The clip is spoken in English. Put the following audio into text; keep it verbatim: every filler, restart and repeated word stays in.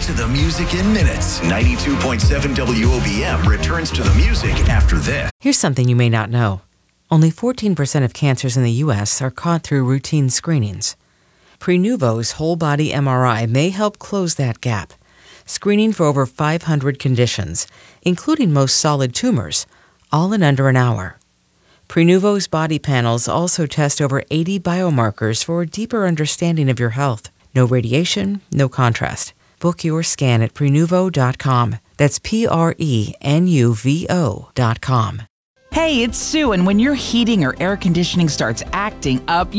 to the music in minutes. ninety-two point seven W O B M returns to the music after this. Here's something you may not know. Only fourteen percent of cancers in the U S are caught through routine screenings. Prenuvo's whole-body M R I may help close that gap, screening for over five hundred conditions, including most solid tumors, all in under an hour. Prenuvo's body panels also test over eighty biomarkers for a deeper understanding of your health. No radiation, no contrast. Book your scan at Prenuvo dot com. That's P R E N U V O dot com. Hey, it's Sue, and when your heating or air conditioning starts acting up,